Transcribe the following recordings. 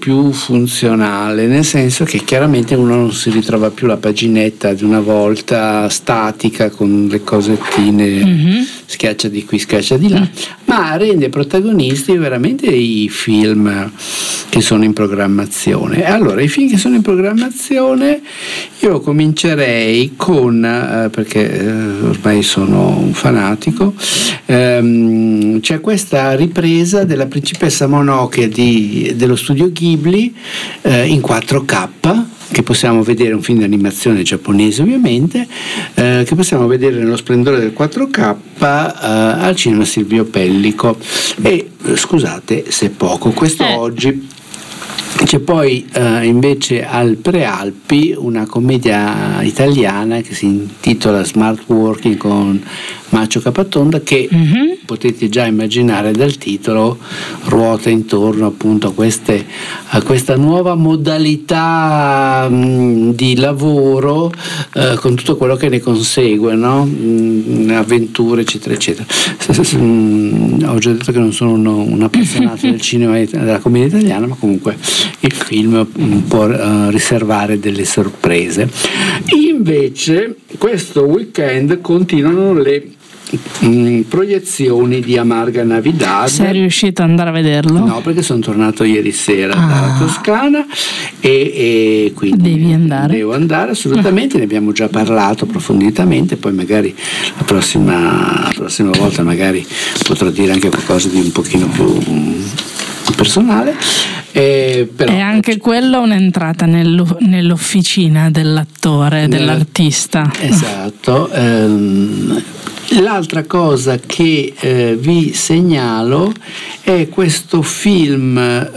più funzionale, nel senso che chiaramente uno non si ritrova più la paginetta di una volta statica con le cosettine, schiaccia di qui, schiaccia di là, ma rende protagonisti veramente i film che sono in programmazione. Allora, i film che sono in programmazione io comincerei con, perché ormai sono un fanatico, c'è questa ripresa della Principessa Mononoke dello studio Ghibli in 4K, che possiamo vedere, un film di animazione giapponese ovviamente, che possiamo vedere nello splendore del 4K al cinema Silvio Pellico. E scusate se poco, questo oggi. C'è poi invece al Prealpi una commedia italiana che si intitola Smart Working con Macio Capatonda, che potete già immaginare dal titolo ruota intorno appunto a questa nuova modalità di lavoro, con tutto quello che ne consegue, no? Avventure eccetera eccetera. Ho già detto che non sono un appassionato del cinema della commedia italiana, ma comunque il film può riservare delle sorprese. Invece questo weekend continuano le proiezioni di Amarga Navidad. Sei riuscito ad andare a vederlo? No, perché sono tornato ieri sera dalla Toscana e quindi devo andare assolutamente. Ne abbiamo già parlato approfonditamente, poi magari la prossima volta magari potrò dire anche qualcosa di un pochino più personale. Però, è anche quella un'entrata nell'officina dell'attore, dell'artista. Esatto. L'altra cosa che vi segnalo è questo film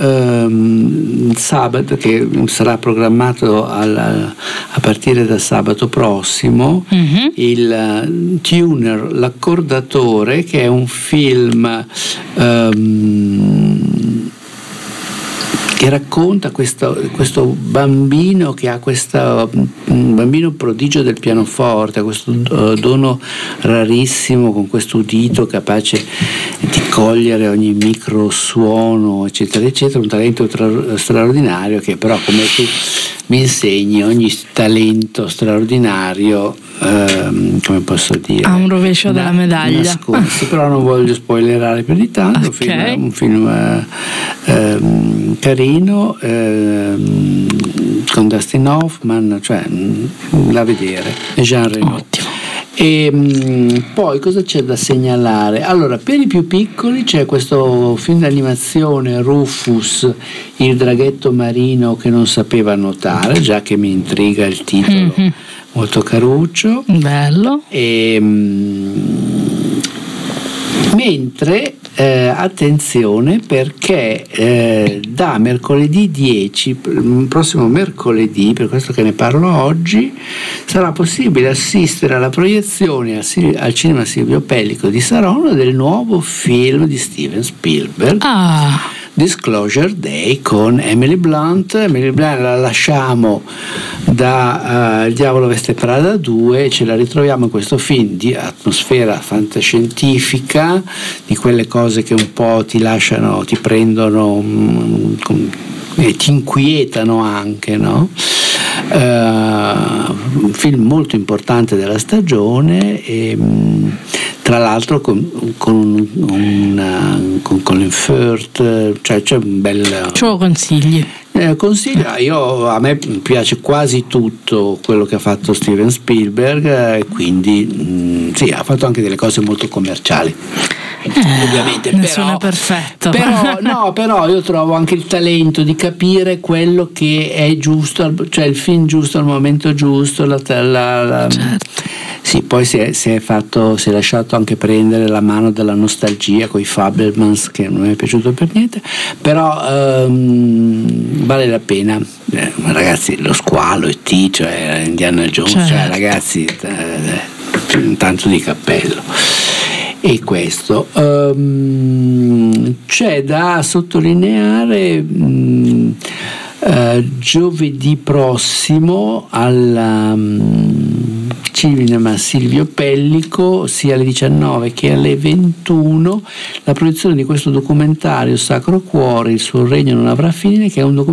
sabato, che sarà programmato a partire da sabato prossimo, il Tuner, l'accordatore, che è un film che racconta questo bambino che ha un bambino prodigio del pianoforte, ha questo dono rarissimo, con questo udito capace di cogliere ogni micro suono eccetera eccetera, un talento straordinario, che però, come tu mi insegni, ogni talento straordinario, come posso dire, ha un rovescio della medaglia nascosto. Però non voglio spoilerare più di tanto. Okay. Un film carino, con Dustin Hoffman, cioè da vedere, Jean Reno. Ottimo. E poi cosa c'è da segnalare? Allora, per i più piccoli c'è questo film d'animazione Rufus, il draghetto marino che non sapeva nuotare, già che mi intriga il titolo, molto caruccio, bello. E mentre attenzione, perché da mercoledì 10, il prossimo mercoledì, per questo che ne parlo oggi, sarà possibile assistere alla proiezione al cinema Silvio Pellico di Saronno del nuovo film di Steven Spielberg, Disclosure Day, con Emily Blunt. Emily Blunt la lasciamo da Il diavolo veste Prada 2 e ce la ritroviamo in questo film di atmosfera fantascientifica, di quelle cose che un po' ti lasciano, ti prendono e ti inquietano anche, no? Un film molto importante della stagione, e tra l'altro con Colin Firth, cioè c'è un bel... Ce lo consigli? Consiglio, a me piace quasi tutto quello che ha fatto Steven Spielberg, e quindi sì, ha fatto anche delle cose molto commerciali. Ovviamente, nessuno è perfetto. Però io trovo anche il talento di capire quello che è giusto, cioè il film giusto al momento giusto, certo. Sì, poi si è lasciato anche prendere la mano della nostalgia con i Fabelmans, che non mi è piaciuto per niente, però vale la pena. Ragazzi, lo squalo, E.T., cioè Indiana Jones, certo. Cioè ragazzi, tanto di cappello. E questo c'è da sottolineare, giovedì prossimo al cinema Silvio Pellico, sia alle 19 che alle 21, la proiezione di questo documentario Sacro Cuore, il suo regno non avrà fine, che è un documentario